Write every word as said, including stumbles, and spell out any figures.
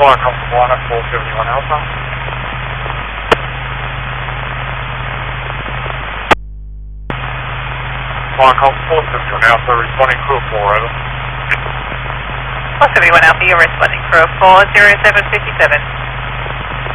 Flying comfortable on at four seventy-one Alpha. Flying comfortable four seventy-one Alpha, responding crew of four, over. four seventy-one Alpha, you're responding crew of four, zero seven fifty-seven.